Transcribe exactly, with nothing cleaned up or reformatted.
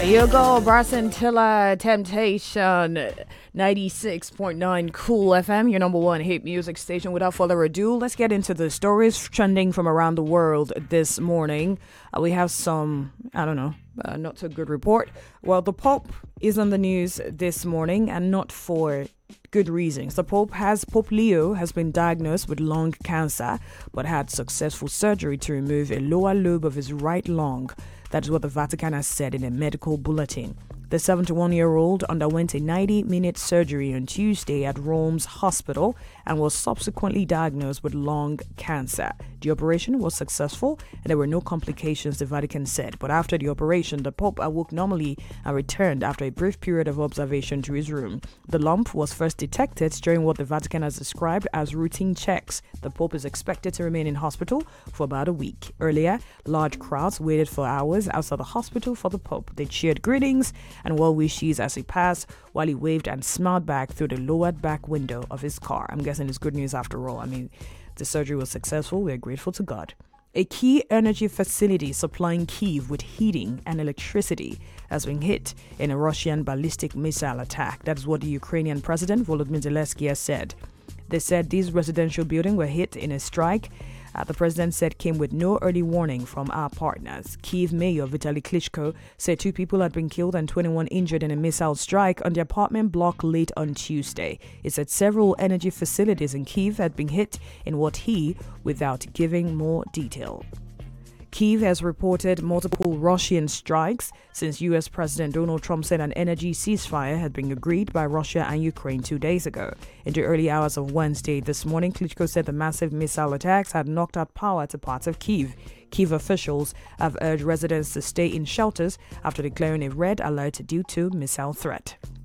You go, Brasantilla Temptation, ninety-six point nine Cool F M, your number one hit music station. Without further ado, let's get into the stories trending from around the world this morning. Uh, we have some, I don't know, uh, not so good report. Well, the Pope is on the news this morning, and not for good reasons. The Pope has Pope Leo has been diagnosed with lung cancer, but had successful surgery to remove a lower lobe of his right lung. That is what the Vatican has said in a medical bulletin. The seventy-one-year-old underwent a ninety-minute surgery on Tuesday at Rome's hospital and was subsequently diagnosed with lung cancer. The operation was successful and there were no complications, the Vatican said. But after the operation, the Pope awoke normally and returned after a brief period of observation to his room. The lump was first detected during what the Vatican has described as routine checks. The Pope is expected to remain in hospital for about a week. Earlier, large crowds waited for hours outside the hospital for the Pope. They cheered greetings and well wishes as he passed, while he waved and smiled back through the lowered back window of his car. I'm guessing it's good news after all. I mean, the surgery was successful. We're grateful to God. A key energy facility supplying Kyiv with heating and electricity has been hit in a Russian ballistic missile attack. That is what the Ukrainian President Volodymyr Zelensky has said. They said these residential buildings were hit in a strike. Uh, the president said came with no early warning from our partners. Kyiv Mayor Vitaly Klitschko said two people had been killed and twenty-one injured in a missile strike on the apartment block late on Tuesday. He said several energy facilities in Kyiv had been hit in what he, without giving more detail. Kyiv has reported multiple Russian strikes since U S President Donald Trump said an energy ceasefire had been agreed by Russia and Ukraine two days ago. In the early hours of Wednesday this morning, Klitschko said the massive missile attacks had knocked out power to parts of Kyiv. Kyiv officials have urged residents to stay in shelters after declaring a red alert due to missile threat.